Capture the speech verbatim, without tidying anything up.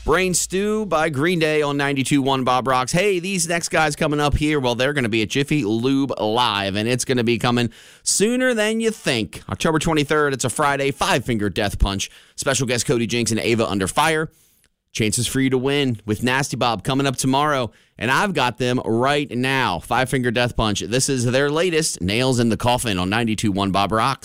Brain Stew by Green Day on ninety-two point one Bob Rocks. Hey, these next guys coming up here, well, they're going to be at Jiffy Lube Live, and it's going to be coming sooner than you think. October twenty-third, it's a Friday, Five Finger Death Punch. Special guest Cody Jinks and Ava Under Fire. Chances for you to win with Nasty Bob coming up tomorrow, and I've got them right now. Five Finger Death Punch. This is their latest, Nails in the Coffin on ninety-two point one Bob Rocks.